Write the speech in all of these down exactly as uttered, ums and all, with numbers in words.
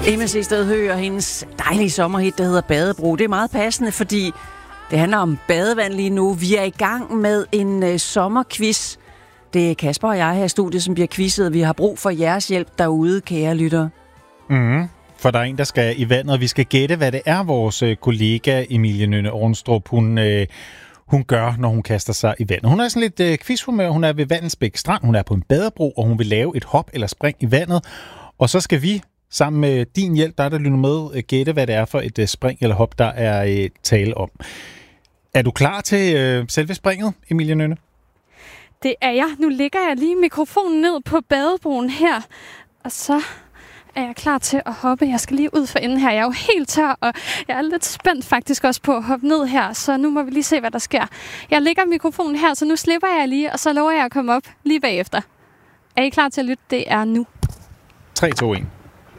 Emma Seested Høgh og hendes dejlige sommerhit, der hedder Badebro. Det er meget passende, fordi det handler om badevand lige nu. Vi er i gang med en øh, sommerquiz. Det er Kasper og jeg her i studiet, som bliver quizzet. Vi har brug for jeres hjælp derude, kære lyttere. Mm-hmm. For der er en, der skal i vandet, og vi skal gætte, hvad det er, vores øh, kollega Emilie Nynne Ornstrup, hun, øh, hun gør, når hun kaster sig i vandet. Hun er sådan lidt øh, quizhumør. Hun er ved Vandensbæk Strand. Hun er på en badebro, og hun vil lave et hop eller spring i vandet. Og så skal vi sammen med din hjælp, der er der lytter med, gætte, hvad det er for et uh, spring eller hop, der er uh, tale om. Er du klar til uh, selve springet, Emilie Nynne? Det er jeg. Nu lægger jeg lige mikrofonen ned på badebroen her, og så er jeg klar til at hoppe. Jeg skal lige ud for enden her. Jeg er jo helt tør, og jeg er lidt spændt faktisk også på at hoppe ned her, så nu må vi lige se, hvad der sker. Jeg lægger mikrofonen her, så nu slipper jeg lige, og så lover jeg at komme op lige bagefter. Er I klar til at lytte? Det er nu. tre, to, et.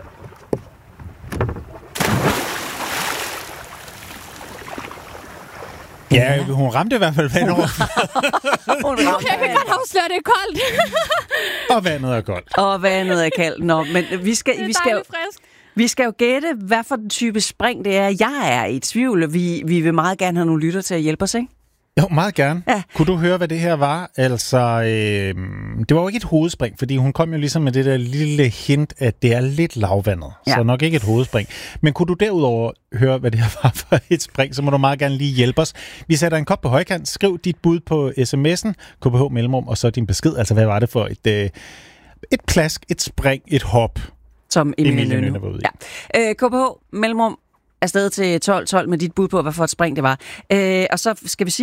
Ja, hun ramte i hvert fald vandet over. Jeg kan godt afsløre, det er koldt. Og vandet er koldt. Og vandet er koldt. Nå, men vi skal, det er vi skal, jo, frisk. vi skal jo gætte, hvad for den type spring det er. Jeg er i tvivl. Vi, vi vil meget gerne have nogle lytter til at hjælpe os, ikke? Jo, meget gerne. Ja. Kunne du høre, hvad det her var? Altså, øh, det var jo ikke et hovedspring, fordi hun kom jo ligesom med det der lille hint, at det er lidt lavvandet. Ja. Så nok ikke et hovedspring. Men kunne du derudover høre, hvad det her var for et spring, så må du meget gerne lige hjælpe os. Vi sætter en kop på højkant. Skriv dit bud på sms'en, K P H mellemrum, og så din besked. Altså, hvad var det for et, øh, et plask, et spring, et hop? Som Emilie Nynne var ude i. Ja. Øh, K P H mellemrum afsted til tolv tolv med dit bud på, hvad for et spring det var. Øh, og så skal vi sige,